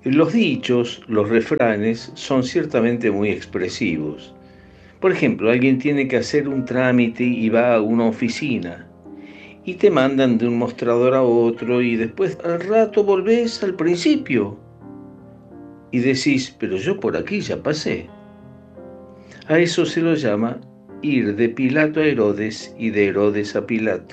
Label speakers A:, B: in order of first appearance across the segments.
A: Los dichos, los refranes, son ciertamente muy expresivos. Por ejemplo, alguien tiene que hacer un trámite y va a una oficina y te mandan de un mostrador a otro y después al rato volvés al principio y decís, pero yo por aquí ya pasé. A eso se lo llama ir de Pilato a Herodes y de Herodes a Pilato.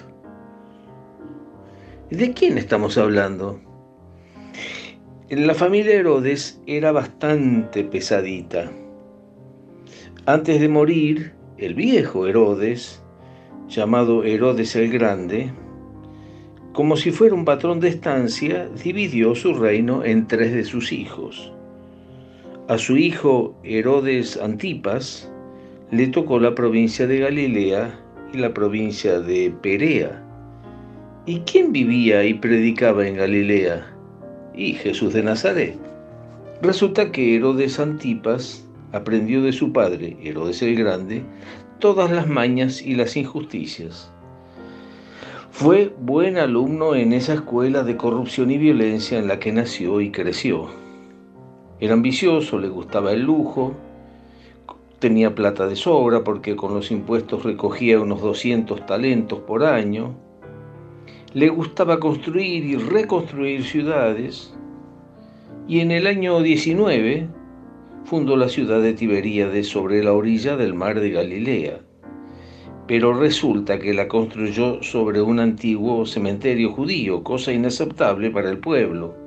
A: ¿De quién estamos hablando? La familia Herodes era bastante pesadita. Antes de morir, el viejo Herodes, llamado Herodes el Grande, como si fuera un patrón de estancia, dividió su reino en 3 de sus hijos. A su hijo Herodes Antipas le tocó la provincia de Galilea y la provincia de Perea. ¿Y quién vivía y predicaba en Galilea? Y Jesús de Nazaret. Resulta que Herodes Antipas aprendió de su padre, Herodes el Grande, todas las mañas y las injusticias. Fue buen alumno en esa escuela de corrupción y violencia en la que nació y creció. Era ambicioso, le gustaba el lujo, tenía plata de sobra porque con los impuestos recogía unos 200 talentos por año. Le gustaba construir y reconstruir ciudades y en el año 19 fundó la ciudad de Tiberíades sobre la orilla del mar de Galilea. Pero resulta que la construyó sobre un antiguo cementerio judío, cosa inaceptable para el pueblo.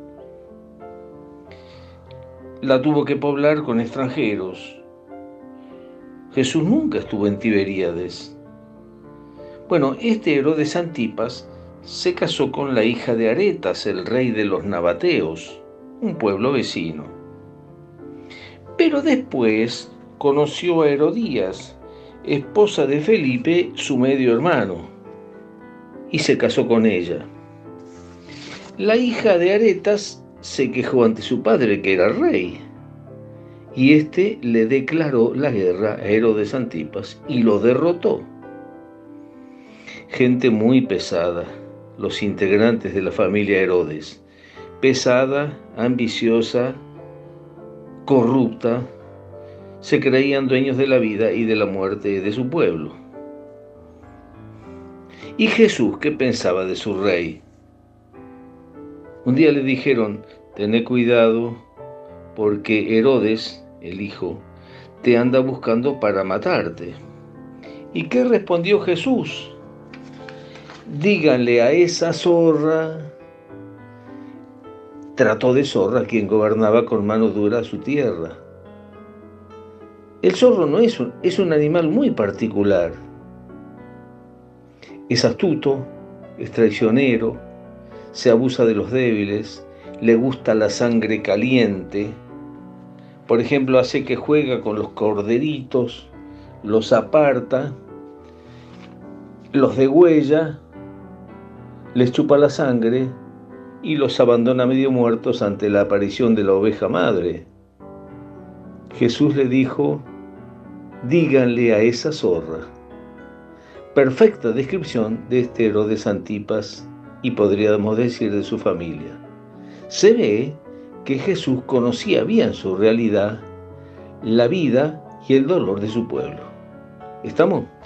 A: La tuvo que poblar con extranjeros. Jesús nunca estuvo en Tiberíades. Bueno, este Herodes Antipas se casó con la hija de Aretas, el rey de los nabateos, un pueblo vecino. Pero después conoció a Herodías, esposa de Felipe, su medio hermano, y se casó con ella. La hija de Aretas se quejó ante su padre, que era rey, y éste le declaró la guerra a Herodes Antipas y lo derrotó. Gente muy pesada, los integrantes de la familia Herodes, pesada, ambiciosa, corrupta, se creían dueños de la vida y de la muerte de su pueblo. ¿Y Jesús qué pensaba de su rey? Un día le dijeron, tené cuidado porque Herodes, el hijo, te anda buscando para matarte. ¿Y qué respondió Jesús? Díganle a esa zorra. Trató de zorra quien gobernaba con mano dura su tierra. El zorro no es un animal muy particular. Es astuto, es traicionero, se abusa de los débiles, le gusta la sangre caliente. Por ejemplo, hace que juega con los corderitos, los aparta, los degüella, les chupa la sangre y los abandona medio muertos ante la aparición de la oveja madre. Jesús le dijo, díganle a esa zorra. Perfecta descripción de este Herodes Antipas y podríamos decir de su familia. Se ve que Jesús conocía bien su realidad, la vida y el dolor de su pueblo. ¿Estamos?